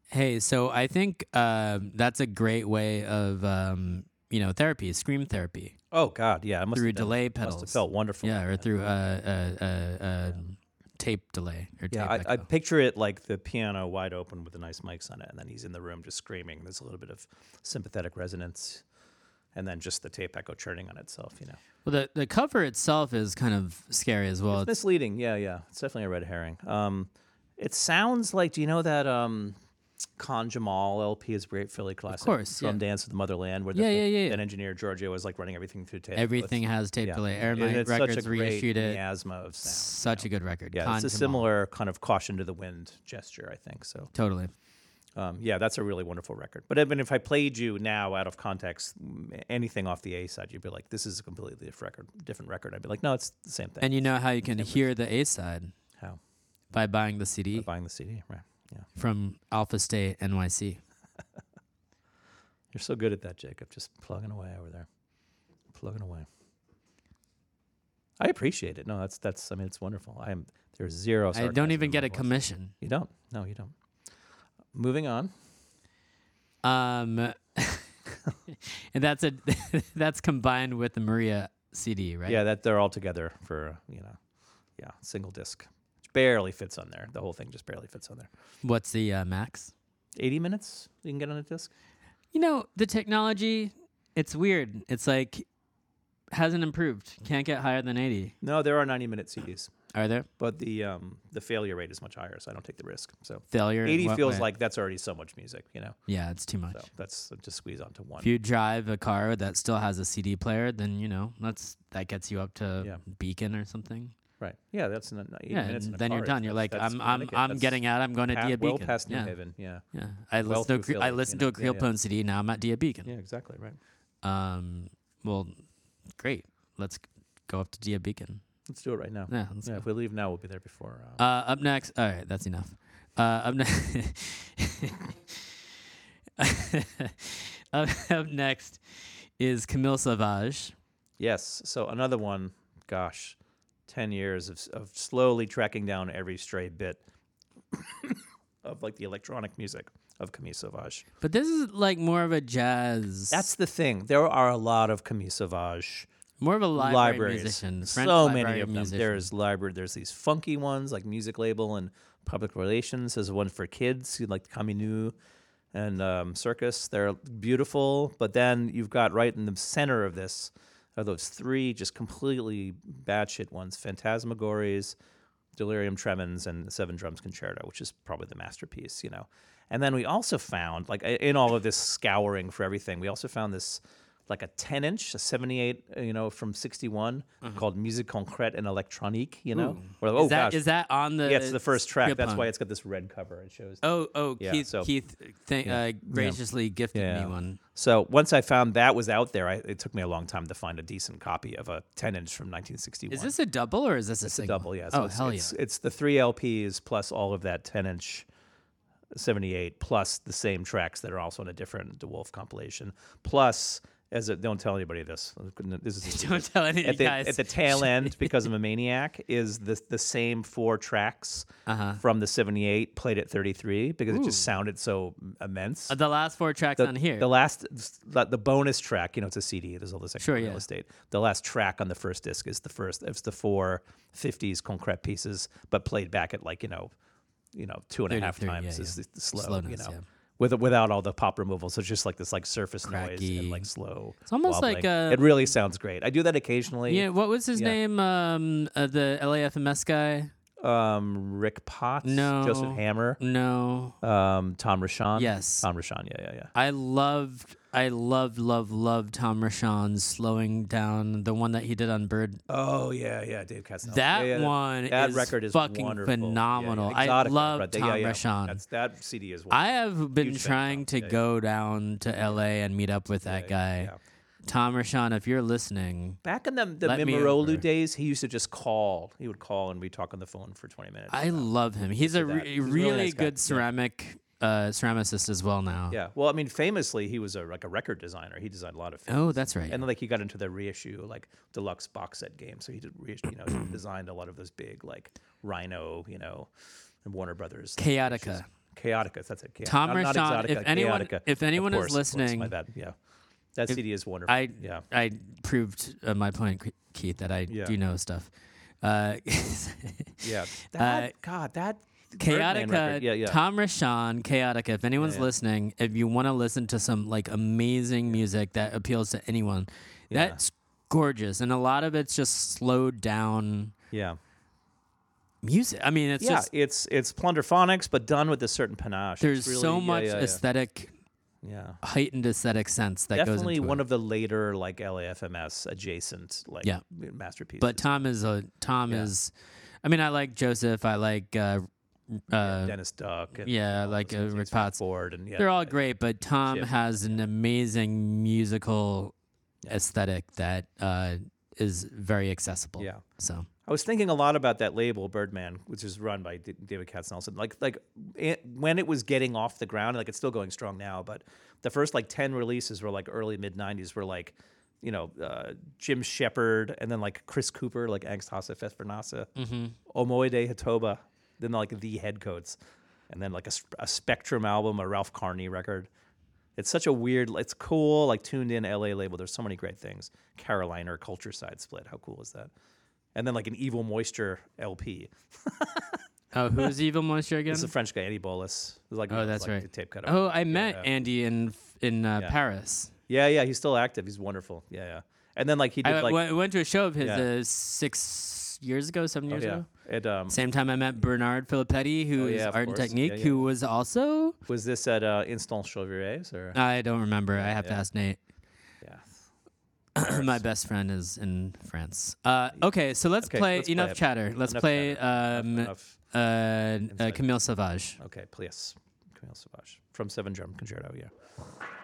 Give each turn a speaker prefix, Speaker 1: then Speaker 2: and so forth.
Speaker 1: Hey, so I think that's a great way of therapy, scream therapy
Speaker 2: Oh God, yeah, it must
Speaker 1: through
Speaker 2: have been,
Speaker 1: delay
Speaker 2: must have
Speaker 1: pedals.
Speaker 2: felt wonderful.
Speaker 1: Yeah, or through tape delay or
Speaker 2: Yeah,
Speaker 1: tape
Speaker 2: I
Speaker 1: echo.
Speaker 2: picture it like the piano wide open with the nice mics on it, and then he's in the room just screaming. There's a little bit of sympathetic resonance, and then just the tape echo churning on itself.
Speaker 1: Well, the cover itself is kind of scary as well.
Speaker 2: It's misleading. Yeah. It's definitely a red herring. It sounds like, do you know that Khan Jamal LP is a great Philly classic?
Speaker 1: course,
Speaker 2: Drum
Speaker 1: yeah.
Speaker 2: Dance of the Motherland, where
Speaker 1: Yeah.
Speaker 2: that engineer Giorgio was like running everything through tape.
Speaker 1: Everything has tape delay. Air Night
Speaker 2: it's
Speaker 1: Records
Speaker 2: such a great
Speaker 1: reissued it.
Speaker 2: miasma of sound.
Speaker 1: Such a good record.
Speaker 2: Yeah,
Speaker 1: Khan
Speaker 2: it's a
Speaker 1: Jamal.
Speaker 2: similar kind of caution to the wind gesture, I think. So
Speaker 1: Totally.
Speaker 2: yeah, that's a really wonderful record. But even if I played you now out of context, anything off the A side, you'd be like, "This is a completely different record." I'd be like, "No, it's the same thing."
Speaker 1: And you know how you can hear the A side?
Speaker 2: How?
Speaker 1: By buying the CD
Speaker 2: By buying the CD, right? Yeah.
Speaker 1: from Alpha State NYC.
Speaker 2: You're so good at that, Jacob. Just plugging away over there, plugging away. I appreciate it. No, that's. I mean, it's wonderful. There's zero.
Speaker 1: I don't
Speaker 2: sarcasm
Speaker 1: even
Speaker 2: in
Speaker 1: get
Speaker 2: my
Speaker 1: a
Speaker 2: voice.
Speaker 1: commission.
Speaker 2: You don't. No, you don't. Moving on.
Speaker 1: And that's combined with the Maria CD, right?
Speaker 2: Yeah, that they're all together for single disc. Which barely fits on there. The whole thing just barely fits on there.
Speaker 1: What's the max?
Speaker 2: 80 minutes you can get on a disc.
Speaker 1: You know, the technology, it's weird. It's like, hasn't improved. Can't get higher than 80.
Speaker 2: No, there are 90-minute CDs,
Speaker 1: Are there?
Speaker 2: but the failure rate is much higher, so I don't take the risk. So
Speaker 1: Failure? in
Speaker 2: 80
Speaker 1: what
Speaker 2: feels
Speaker 1: way?
Speaker 2: like that's already so much music,
Speaker 1: Yeah, it's too much.
Speaker 2: So that's just squeeze onto one.
Speaker 1: If you drive a car that still has a CD player, then, that gets you up to
Speaker 2: Yeah.
Speaker 1: Beacon or something.
Speaker 2: Right. Yeah, that's 80
Speaker 1: Yeah,
Speaker 2: minutes.
Speaker 1: and
Speaker 2: in a
Speaker 1: then you're
Speaker 2: car.
Speaker 1: done. You're like,
Speaker 2: That's
Speaker 1: I'm
Speaker 2: Connecticut. That's
Speaker 1: getting out. I'm going to Dia
Speaker 2: well
Speaker 1: Beacon.
Speaker 2: past New
Speaker 1: yeah.
Speaker 2: Haven. Yeah.
Speaker 1: Yeah. I
Speaker 2: Well
Speaker 1: listened
Speaker 2: through Philly,
Speaker 1: to a
Speaker 2: yeah,
Speaker 1: Cleopone CD. Now I'm at Dia Beacon.
Speaker 2: Yeah, exactly. Right.
Speaker 1: Well, great. Let's go up to Dia Beacon.
Speaker 2: Let's do it right now.
Speaker 1: Yeah, let's
Speaker 2: Yeah,
Speaker 1: go.
Speaker 2: if we leave now, we'll be there before.
Speaker 1: Up next. All right, that's enough. Up next. Up next is Camille Sauvage.
Speaker 2: Yes. So another one. Gosh, 10 years of slowly tracking down every stray bit of like the electronic music of Camille Sauvage.
Speaker 1: But this is like more of a jazz.
Speaker 2: That's the thing. There are a lot of Camille Sauvage
Speaker 1: more of a library musician. French
Speaker 2: so
Speaker 1: library
Speaker 2: many of them.
Speaker 1: musician.
Speaker 2: There's these funky ones like Music Label and Public Relations. There's one for kids like Caminu and Circus. They're beautiful, but then you've got right in the center of this are those three just completely batshit ones: Phantasmagories, Delirium Tremens, and the Seven Drums Concerto, which is probably the masterpiece, And then we also found, like in all of this scouring for everything, we also found this like a 10-inch, a 78, from 61, called Musique Concrète and Électronique,
Speaker 1: Ooh.
Speaker 2: We're like,
Speaker 1: gosh. Is that on the...
Speaker 2: Yeah, it's the first track. That's
Speaker 1: Cleopone?
Speaker 2: why it's got this red cover. It shows. Yeah,
Speaker 1: Keith graciously gifted me one.
Speaker 2: So once I found that was out there, it took me a long time to find a decent copy of a 10-inch from 1961.
Speaker 1: Is this a double or is this a
Speaker 2: It's
Speaker 1: single?
Speaker 2: a double, yeah.
Speaker 1: Oh,
Speaker 2: So
Speaker 1: hell
Speaker 2: it's the 3 LPs plus all of that 10-inch 78 plus the same tracks that are also on a different DeWolf compilation. Plus, don't tell anybody this. This is a secret.
Speaker 1: Don't tell any guys.
Speaker 2: At the tail end, because I'm a maniac, is the same 4 tracks from the 78 played at 33 because it just sounded so immense.
Speaker 1: The last 4 tracks on here.
Speaker 2: The bonus track, it's a CD. There's all this extra real
Speaker 1: yeah.
Speaker 2: estate. The last track on the first disc is it's the 4 50s concrete pieces, but played back at 2.5 times is the slow,
Speaker 1: slowness, yeah.
Speaker 2: Without all the pop removal. So it's just like this surface
Speaker 1: Cracky.
Speaker 2: noise and like slow.
Speaker 1: It's almost
Speaker 2: wobbling.
Speaker 1: like
Speaker 2: it really sounds great. I do that occasionally.
Speaker 1: Yeah, what was his name? The LAFMS guy?
Speaker 2: Rick Potts.
Speaker 1: No.
Speaker 2: Joseph Hammer.
Speaker 1: No.
Speaker 2: Tom Rashawn.
Speaker 1: Yes.
Speaker 2: Tom Rashawn. Yeah.
Speaker 1: I loved Tom Rashawn's slowing down, the one that he did on Bird.
Speaker 2: Oh yeah, Dave Casnell.
Speaker 1: That one
Speaker 2: that
Speaker 1: is
Speaker 2: record is
Speaker 1: fucking
Speaker 2: wonderful.
Speaker 1: phenomenal.
Speaker 2: Yeah.
Speaker 1: I
Speaker 2: Exotic
Speaker 1: love
Speaker 2: record.
Speaker 1: Tom Rashawn.
Speaker 2: That CD is.
Speaker 1: I have been
Speaker 2: Huge fan
Speaker 1: trying
Speaker 2: of
Speaker 1: to
Speaker 2: Tom.
Speaker 1: go down to LA and meet up with that guy.
Speaker 2: Yeah.
Speaker 1: Tom Rashawn, if you're listening.
Speaker 2: Back in the
Speaker 1: Let me over.
Speaker 2: Mimarolu days, he used to just call. He would call and we'd talk on the phone for 20 minutes.
Speaker 1: I love him. He's a
Speaker 2: He's a
Speaker 1: really
Speaker 2: really nice guy.
Speaker 1: good ceramicist as well now.
Speaker 2: Yeah. Well, I mean, famously, he was a record designer. He designed a lot of films.
Speaker 1: Oh, that's right.
Speaker 2: And then, he got into the reissue, deluxe box set game. So he did reissue, he designed a lot of those big, Rhino, and Warner Brothers.
Speaker 1: Chaotica.
Speaker 2: Chaotica. That's it.
Speaker 1: Tom
Speaker 2: Not
Speaker 1: Rashawn,
Speaker 2: Exotica,
Speaker 1: if anyone-
Speaker 2: Chaotica.
Speaker 1: if anyone
Speaker 2: Of
Speaker 1: is
Speaker 2: course,
Speaker 1: listening-
Speaker 2: my bad. Yeah, that CD is wonderful. yeah.
Speaker 1: I proved my point, Keith, that I
Speaker 2: Yeah.
Speaker 1: do know stuff.
Speaker 2: Yeah. That Birdman
Speaker 1: Chaotica,
Speaker 2: record. Yeah.
Speaker 1: Tom Rashawn, Chaotica. If anyone's
Speaker 2: yeah.
Speaker 1: listening, if you want to listen to some like amazing music that appeals to anyone,
Speaker 2: Yeah.
Speaker 1: that's gorgeous, and a lot of it's just slowed down
Speaker 2: Yeah.
Speaker 1: music. I mean, it's
Speaker 2: Yeah.
Speaker 1: just
Speaker 2: It's plunderphonics, but done with a certain panache.
Speaker 1: there's
Speaker 2: It's really,
Speaker 1: so much
Speaker 2: yeah.
Speaker 1: aesthetic,
Speaker 2: Yeah.
Speaker 1: heightened aesthetic sense that goes
Speaker 2: Definitely
Speaker 1: into
Speaker 2: one
Speaker 1: it.
Speaker 2: of the later like LAFMS adjacent like
Speaker 1: Yeah.
Speaker 2: masterpieces.
Speaker 1: But Tom is. I mean, I like Joseph. I like.
Speaker 2: Dennis Duck. And,
Speaker 1: yeah,
Speaker 2: all
Speaker 1: like,
Speaker 2: those things.
Speaker 1: Rick Potts.
Speaker 2: Ford and
Speaker 1: They're all great, but Tom
Speaker 2: Chip.
Speaker 1: has an amazing musical aesthetic that is very accessible.
Speaker 2: Yeah.
Speaker 1: So
Speaker 2: I was thinking a lot about that label, Birdman, which is run by David Katznelson. When it was getting off the ground, like it's still going strong now, but the first like 10 releases were like early mid 90s were like, Jim Shepard and then like Chris Cooper, like Angst Hasse Fest Vernasa, Omoide Hatoba, then like the Headcoats, and then like a Spectrum album, a Ralph Carney record. It's such a weird, it's cool, like tuned in LA label. There's so many great things. Carolina Culture Side split. How cool is that? And then like an Evil Moisture LP.
Speaker 1: oh, who's Evil Moisture again?
Speaker 2: It's a French guy, Andy Bolus. It was like,
Speaker 1: That's
Speaker 2: like
Speaker 1: right.
Speaker 2: the tape cut.
Speaker 1: Oh, I met
Speaker 2: yeah.
Speaker 1: Andy in Paris.
Speaker 2: Yeah, he's still active. He's wonderful. Yeah. And then like he did
Speaker 1: I went to a show of his
Speaker 2: Yeah.
Speaker 1: 6 years ago, 7 years ago.
Speaker 2: At,
Speaker 1: Same time I met Bernard Filippetti, who's
Speaker 2: yeah, of
Speaker 1: Art and
Speaker 2: course.
Speaker 1: Technique,
Speaker 2: Yeah.
Speaker 1: who was also.
Speaker 2: was this at Instant Chevriers or?
Speaker 1: I don't remember. I have to ask Nate.
Speaker 2: Yeah.
Speaker 1: My best friend is in France. Okay, so let's
Speaker 2: Okay,
Speaker 1: play
Speaker 2: let's
Speaker 1: enough
Speaker 2: play it.
Speaker 1: chatter. Let's
Speaker 2: Enough
Speaker 1: play
Speaker 2: Enough. Insight.
Speaker 1: Camille Sauvage.
Speaker 2: Okay, please. Camille Sauvage from Seven Drum Concerto. Yeah.